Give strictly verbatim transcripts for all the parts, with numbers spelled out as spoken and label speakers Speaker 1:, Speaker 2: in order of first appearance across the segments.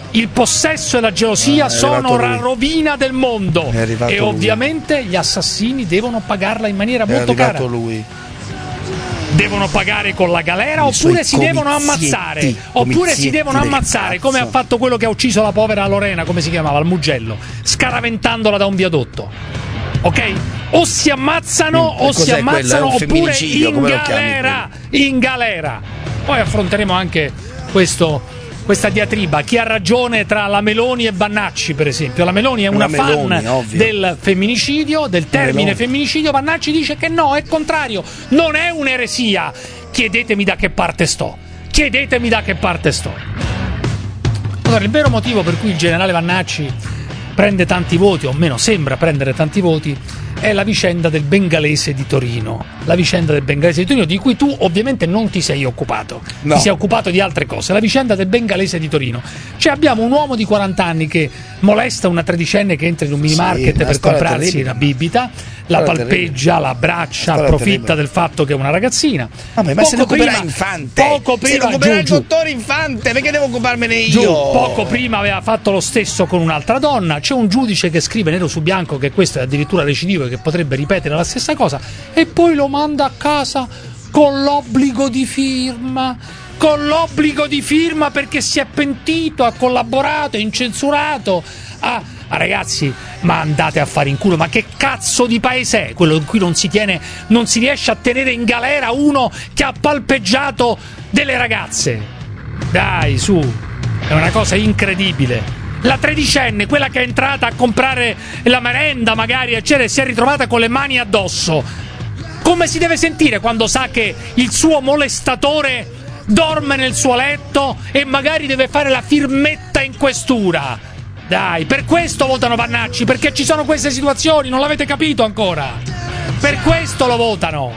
Speaker 1: il possesso e la gelosia ah, sono la rovina del mondo e ovviamente lui. Gli assassini devono pagarla in maniera
Speaker 2: è
Speaker 1: molto cara.
Speaker 2: Lui.
Speaker 1: Devono pagare con la galera, I oppure si devono ammazzare, oppure si devono ammazzare come ha fatto quello che ha ucciso la povera Lorena, come si chiamava, il Mugello, scaraventandola da un viadotto. Ok? O si ammazzano mm, o si ammazzano oppure in galera, in galera. Poi affronteremo anche questo questa diatriba, chi ha ragione tra la Meloni e Vannacci, per esempio. La Meloni è una, una fan Meloni, ovvio. del femminicidio, del termine Meloni. femminicidio. Vannacci dice che no, è contrario, non è un'eresia. Chiedetemi da che parte sto. Chiedetemi da che parte sto. Allora, il vero motivo per cui il generale Vannacci prende tanti voti, o meno sembra prendere tanti voti, è la vicenda del bengalese di Torino. La vicenda del bengalese di Torino, di cui tu ovviamente non ti sei occupato. No. Ti sei occupato di altre cose. La vicenda del bengalese di Torino. Cioè abbiamo un uomo di quaranta anni che molesta una tredicenne che entra in un mini market sì, per comprarsi terribile. una bibita, la palpeggia, la abbraccia, approfitta terribile. del fatto che è una ragazzina.
Speaker 2: Vabbè, ma poco se ne occuperà Infante.
Speaker 1: Poco prima,
Speaker 2: se ne occuperà
Speaker 1: giù,
Speaker 2: il dottor Infante, perché devo occuparmene io?
Speaker 1: Giù, poco prima aveva fatto lo stesso con un'altra donna. C'è un giudice che scrive nero su bianco che questo è addirittura recidivo e che potrebbe ripetere la stessa cosa, e poi lo manda a casa con l'obbligo di firma. Con l'obbligo di firma perché si è pentito, ha collaborato, è incensurato. Ah, ma ragazzi, ma andate a fare in culo. Ma che cazzo di paese è quello in cui non si tiene, non si riesce a tenere in galera uno che ha palpeggiato delle ragazze? Dai, su, è una cosa incredibile. La tredicenne, quella che è entrata a comprare la merenda magari eccetera, si è ritrovata con le mani addosso. Come si deve sentire quando sa che il suo molestatore dorme nel suo letto e magari deve fare la firmetta in questura? Dai, per questo votano Vannacci, perché ci sono queste situazioni, non l'avete capito ancora? Per questo lo votano.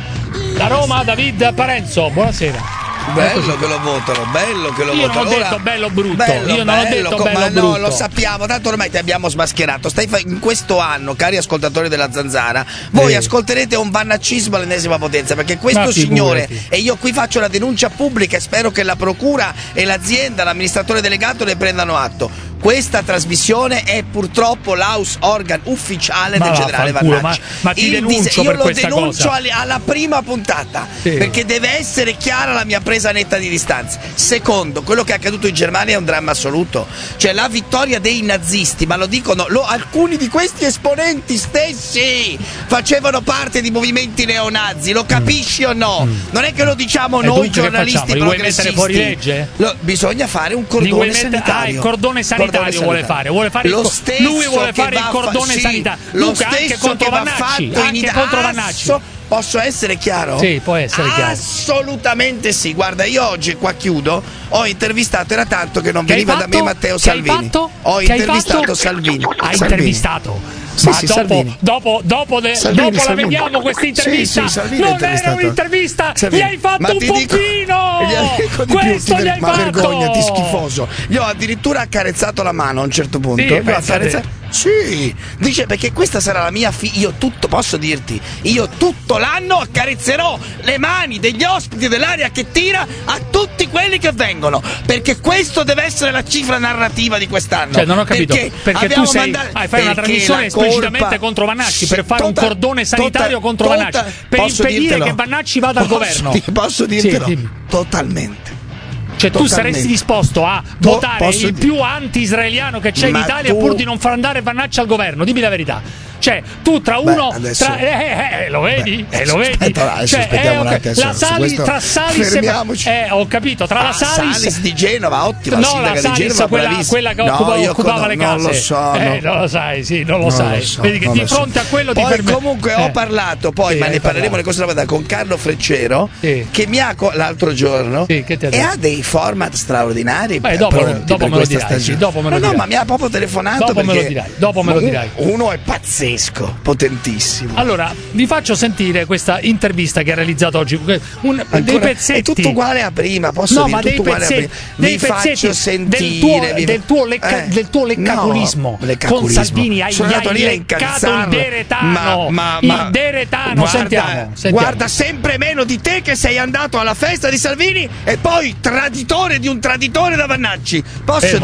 Speaker 1: Da Roma, David Parenzo, buonasera.
Speaker 2: Bello che lo votano, bello che lo
Speaker 1: io
Speaker 2: votano.
Speaker 1: Io non ho detto bello brutto,
Speaker 2: bello,
Speaker 1: io non
Speaker 2: bello,
Speaker 1: ho detto
Speaker 2: co-
Speaker 1: bello
Speaker 2: ma
Speaker 1: brutto.
Speaker 2: No, lo sappiamo, tanto ormai ti abbiamo smascherato. Stai fa- in questo anno, cari ascoltatori della Zanzara, voi eh. ascolterete un vannaccismo all'ennesima potenza, perché questo signore, e io qui faccio la denuncia pubblica e spero che la procura e l'azienda, l'amministratore delegato ne prendano atto. Questa trasmissione è purtroppo l'house organ ufficiale ma del generale Vannacci.
Speaker 1: Ma, ma ti
Speaker 2: Il
Speaker 1: denuncio
Speaker 2: dis-
Speaker 1: per
Speaker 2: io lo
Speaker 1: questa
Speaker 2: denuncio
Speaker 1: cosa.
Speaker 2: alle- alla prima puntata,
Speaker 1: sì.
Speaker 2: perché deve essere chiara la mia presa netta di distanza. Secondo, quello che è accaduto in Germania è un dramma assoluto. Cioè la vittoria dei nazisti, ma lo dicono lo, alcuni di questi esponenti stessi facevano parte di movimenti neonazi, lo capisci mm. o no? Mm. Non è che lo diciamo
Speaker 1: e
Speaker 2: noi giornalisti
Speaker 1: progressisti. Li vuoi mettere fuori legge?
Speaker 2: Lo, bisogna fare un cordone
Speaker 1: mettere,
Speaker 2: sanitario.
Speaker 1: Ah, il cordone sanitario.
Speaker 2: Sanitario.
Speaker 1: Vuole fare, vuole fare
Speaker 2: lo
Speaker 1: il,
Speaker 2: stesso
Speaker 1: lui vuole fare il cordone
Speaker 2: fa- sì,
Speaker 1: sanitario.
Speaker 2: Lo
Speaker 1: Luca,
Speaker 2: stesso
Speaker 1: anche contro
Speaker 2: che va
Speaker 1: Vannacci,
Speaker 2: fatto
Speaker 1: anche
Speaker 2: in
Speaker 1: contro
Speaker 2: Asso-
Speaker 1: Vannacci.
Speaker 2: Posso essere chiaro?
Speaker 1: Sì, può essere chiaro.
Speaker 2: Assolutamente sì. Guarda, io oggi qua chiudo. Ho intervistato, era tanto che non
Speaker 1: che
Speaker 2: veniva da me Matteo
Speaker 1: che
Speaker 2: Salvini.
Speaker 1: Hai fatto?
Speaker 2: Ho
Speaker 1: che
Speaker 2: intervistato
Speaker 1: hai fatto?
Speaker 2: Salvini.
Speaker 1: Hai
Speaker 2: Salvini.
Speaker 1: intervistato?
Speaker 2: Sì,
Speaker 1: Ma
Speaker 2: sì,
Speaker 1: dopo,
Speaker 2: Salvini.
Speaker 1: dopo, dopo, de,
Speaker 2: Salvini,
Speaker 1: dopo la
Speaker 2: Salvini.
Speaker 1: vediamo questa intervista.
Speaker 2: Sì, sì,
Speaker 1: non era un'intervista,
Speaker 2: Salvini.
Speaker 1: gli hai fatto
Speaker 2: Ma
Speaker 1: un
Speaker 2: ti dico,
Speaker 1: pompino.
Speaker 2: Gli dico di
Speaker 1: Questo
Speaker 2: più,
Speaker 1: gli hai
Speaker 2: ma
Speaker 1: fatto.
Speaker 2: vergognati, schifoso. Io ho addirittura accarezzato la mano a un certo punto.
Speaker 1: Sì,
Speaker 2: Io ho
Speaker 1: pensate.
Speaker 2: accarezzato- Sì, dice perché questa sarà la mia figlia. Io tutto, posso dirti, io tutto l'anno accarezzerò le mani degli ospiti dell'aria che tira a tutti quelli che vengono, perché questo deve essere la cifra narrativa di quest'anno.
Speaker 1: Cioè non ho capito, perché, perché tu sei
Speaker 2: mandato,
Speaker 1: ah, fai una trasmissione esplicitamente contro Vannacci per fare
Speaker 2: total,
Speaker 1: un cordone sanitario
Speaker 2: total,
Speaker 1: contro
Speaker 2: total,
Speaker 1: Vannacci, per impedire
Speaker 2: dirtelo.
Speaker 1: che Vannacci vada al
Speaker 2: posso,
Speaker 1: governo.
Speaker 2: Posso dirtelo?
Speaker 1: Sì,
Speaker 2: totalmente.
Speaker 1: Cioè tu
Speaker 2: Totalmente.
Speaker 1: saresti disposto a votare
Speaker 2: Posso
Speaker 1: il
Speaker 2: dire-
Speaker 1: più anti-israeliano che c'è in
Speaker 2: Ma
Speaker 1: Italia
Speaker 2: tu-
Speaker 1: pur di non far andare Vannacci al governo? Dimmi la verità. Cioè, tu tra uno
Speaker 2: Beh, adesso-
Speaker 1: tra, eh, eh, lo vedi?
Speaker 2: Beh,
Speaker 1: eh, lo vedi?
Speaker 2: aspetta, adesso
Speaker 1: Cioè,
Speaker 2: aspettiamo
Speaker 1: eh,
Speaker 2: un
Speaker 1: ok,
Speaker 2: attimo,
Speaker 1: la
Speaker 2: su
Speaker 1: Salis,
Speaker 2: questo
Speaker 1: tra Salis
Speaker 2: fermiamoci.
Speaker 1: e eh, ho capito, tra
Speaker 2: ah,
Speaker 1: la Salis,
Speaker 2: Salis di Genova, ottima
Speaker 1: no,
Speaker 2: sindaca
Speaker 1: la Salis,
Speaker 2: di Genova,
Speaker 1: quella,
Speaker 2: bravissima.
Speaker 1: quella che
Speaker 2: no,
Speaker 1: occupa,
Speaker 2: io
Speaker 1: occupava
Speaker 2: con-
Speaker 1: le
Speaker 2: non
Speaker 1: case.
Speaker 2: lo so,
Speaker 1: eh,
Speaker 2: no.
Speaker 1: non lo sai, sì, non lo
Speaker 2: Non
Speaker 1: sai.
Speaker 2: lo so,
Speaker 1: Vedi che
Speaker 2: non
Speaker 1: di
Speaker 2: lo so.
Speaker 1: fronte a quello
Speaker 2: poi
Speaker 1: ti fermi.
Speaker 2: comunque
Speaker 1: eh.
Speaker 2: ho parlato, poi
Speaker 1: Sì,
Speaker 2: ma
Speaker 1: hai
Speaker 2: ne parleremo
Speaker 1: parlato.
Speaker 2: le cose da vedere con Carlo Freccero,
Speaker 1: Sì.
Speaker 2: che mi ha co- l'altro giorno
Speaker 1: Sì, che ti ha
Speaker 2: e
Speaker 1: detto?
Speaker 2: ha dei format straordinari.
Speaker 1: Beh, dopo-
Speaker 2: pronti
Speaker 1: dopo
Speaker 2: per
Speaker 1: me lo
Speaker 2: questa
Speaker 1: dirai,
Speaker 2: stagione.
Speaker 1: sì, dopo me lo
Speaker 2: no, no,
Speaker 1: dirai.
Speaker 2: ma mi ha proprio telefonato
Speaker 1: Dopo me
Speaker 2: perché
Speaker 1: lo dirai, dopo me lo
Speaker 2: un-
Speaker 1: dirai.
Speaker 2: Uno è pazzesco, potentissimo.
Speaker 1: Allora, vi faccio sentire questa intervista che ha realizzato oggi. Un, dei
Speaker 2: Ancora-
Speaker 1: pezzetti.
Speaker 2: è tutto uguale a prima, posso
Speaker 1: no,
Speaker 2: dire
Speaker 1: ma dei
Speaker 2: tutto uguale a
Speaker 1: pezzetti,
Speaker 2: prima.
Speaker 1: dei
Speaker 2: Vi
Speaker 1: pezzetti
Speaker 2: faccio sentire
Speaker 1: del tuo,
Speaker 2: vi-
Speaker 1: del tuo, lecca,
Speaker 2: eh,
Speaker 1: del tuo leccaculismo
Speaker 2: no, leccaculismo.
Speaker 1: con Salvini. Hai,
Speaker 2: Sono
Speaker 1: gli
Speaker 2: andato
Speaker 1: hai
Speaker 2: lì a
Speaker 1: leccato il
Speaker 2: incazzarlo.
Speaker 1: deretano.
Speaker 2: Ma, ma, ma,
Speaker 1: il deretano.
Speaker 2: guarda,
Speaker 1: Sentiamo, sentiamo.
Speaker 2: guarda sempre meno di te che sei andato alla festa di Salvini e poi traditore di un traditore da Vannacci. Posso
Speaker 1: Fermo.